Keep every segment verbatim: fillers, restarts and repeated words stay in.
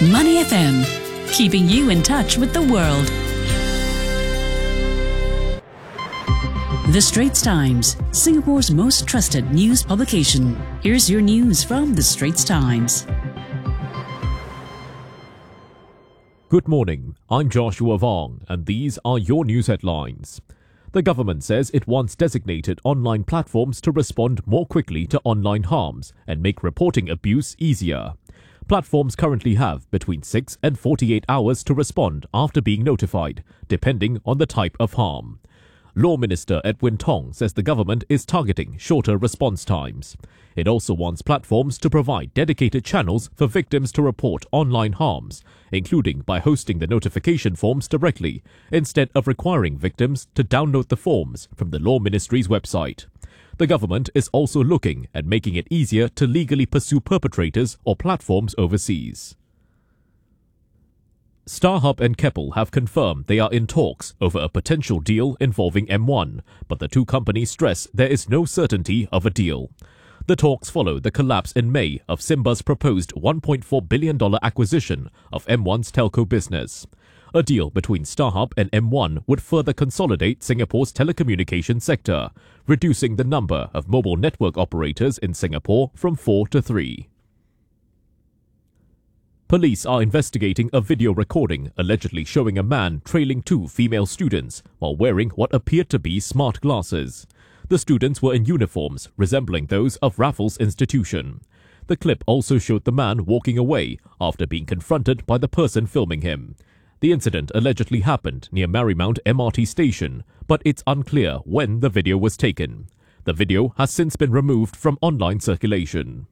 Money F M, keeping you in touch with the world. The Straits Times, Singapore's most trusted news publication. Here's your news from The Straits Times. Good morning, I'm Joshua Vong, and these are your news headlines. The government says it wants designated online platforms to respond more quickly to online harms and make reporting abuse easier. Platforms currently have between six and forty-eight hours to respond after being notified, depending on the type of harm. Law Minister Edwin Tong says the government is targeting shorter response times. It also wants platforms to provide dedicated channels for victims to report online harms, including by hosting the notification forms directly, instead of requiring victims to download the forms from the Law Ministry's website. The government is also looking at making it easier to legally pursue perpetrators or platforms overseas. StarHub and Keppel have confirmed they are in talks over a potential deal involving M one, but the two companies stress there is no certainty of a deal. The talks follow the collapse in May of Simba's proposed one point four billion dollars acquisition of M one's telco business. A deal between StarHub and M one would further consolidate Singapore's telecommunications sector, reducing the number of mobile network operators in Singapore from four to three. Police are investigating a video recording allegedly showing a man trailing two female students while wearing what appeared to be smart glasses. The students were in uniforms resembling those of Raffles Institution. The clip also showed the man walking away after being confronted by the person filming him. The incident allegedly happened near Marymount M R T station, but it's unclear when the video was taken. The video has since been removed from online circulation.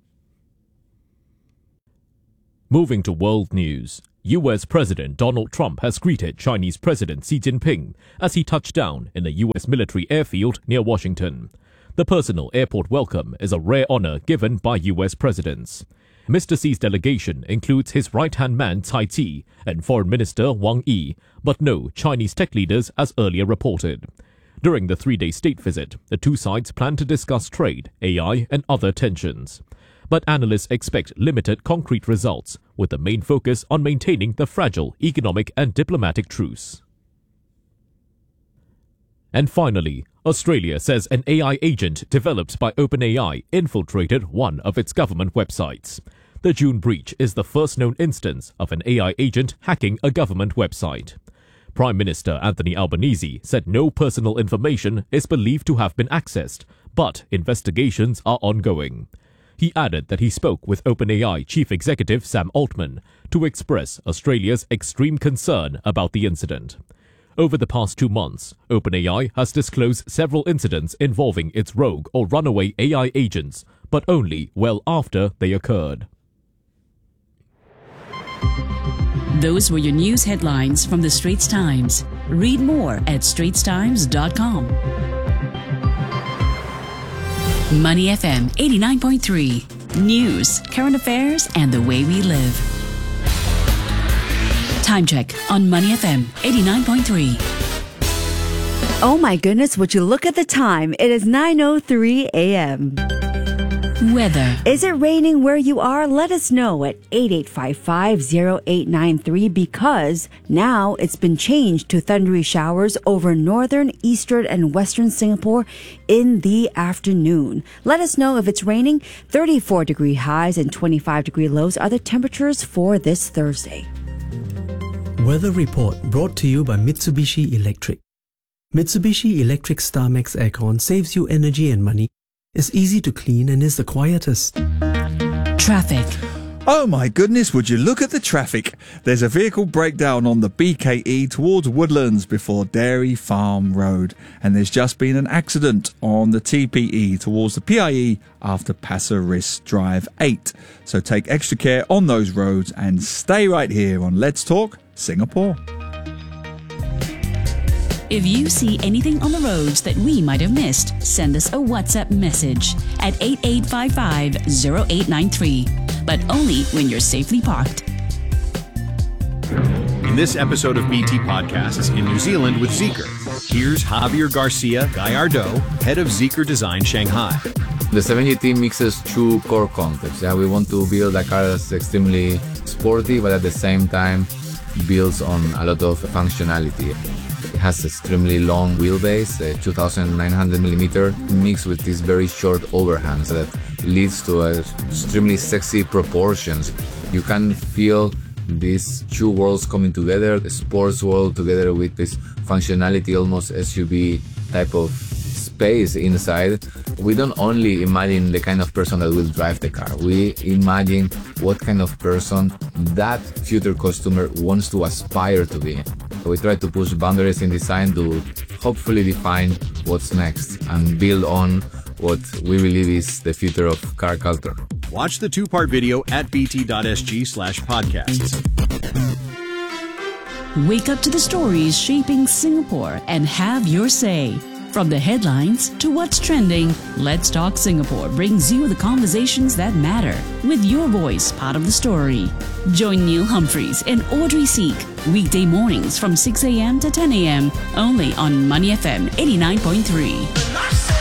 Moving to world news, U S President Donald Trump has greeted Chinese President Xi Jinping as he touched down in a U S military airfield near Washington. The personal airport welcome is a rare honor given by U S presidents. Mister Xi's delegation includes his right-hand man Cai Ji and Foreign Minister Wang Yi, but no Chinese tech leaders as earlier reported. During the three-day state visit, the two sides plan to discuss trade, A I and other tensions. But analysts expect limited concrete results, with the main focus on maintaining the fragile economic and diplomatic truce. And finally, Australia says an A I agent developed by OpenAI infiltrated one of its government websites. The June breach is the first known instance of an A I agent hacking a government website. Prime Minister Anthony Albanese said no personal information is believed to have been accessed, but investigations are ongoing. He added that he spoke with OpenAI Chief Executive Sam Altman to express Australia's extreme concern about the incident. Over the past two months, OpenAI has disclosed several incidents involving its rogue or runaway A I agents, but only well after they occurred. Those were your news headlines from The Straits Times. Read more at straits times dot com. Money F M eighty-nine point three. News, current affairs, and the way we live. Time check on Money F M eighty-nine point three. Oh my goodness, would you look at the time? It is nine oh three a.m. Weather. Is it raining where you are? Let us know at eight eight five five, zero eight nine three because now it's been changed to thundery showers over northern, eastern, and western Singapore in the afternoon. Let us know if it's raining. thirty-four degree highs and twenty-five degree lows are the temperatures for this Thursday. Weather report brought to you by Mitsubishi Electric. Mitsubishi Electric StarMax Aircon saves you energy and money, is easy to clean, and is the quietest. Traffic. Oh my goodness, would you look at the traffic? There's a vehicle breakdown on the B K E towards Woodlands before Dairy Farm Road. And there's just been an accident on the T P E towards the P I E after Pasir Ris Drive eight. So take extra care on those roads and stay right here on Let's Talk Singapore. If you see anything on the roads that we might have missed, send us a WhatsApp message at eight eight five five, zero eight nine three. But only when you're safely parked. In this episode of B T Podcasts in New Zealand with Zeekr, here's Javier Garcia Gallardo, head of Zeekr Design Shanghai. The seven G T mixes two core concepts. Yeah, we want to build a car that's extremely sporty, but at the same time builds on a lot of functionality. It has extremely long wheelbase, a two thousand nine hundred millimeter, mixed with these very short overhangs that leads to a extremely sexy proportions. You can feel these two worlds coming together, the sports world together with this functionality, almost S U V type of space inside. We don't only imagine the kind of person that will drive the car, we imagine what kind of person that future customer wants to aspire to be. So we try to push boundaries in design to hopefully define what's next and build on what we believe is the future of car culture. Watch the two-part video at bt.sg slash podcasts. Wake up to the stories shaping Singapore and have your say. From the headlines to what's trending, Let's Talk Singapore brings you the conversations that matter, with your voice part of the story. Join Neil Humphreys and Audrey Seek weekday mornings from six a.m. to ten a.m. only on Money F M eighty-nine point three.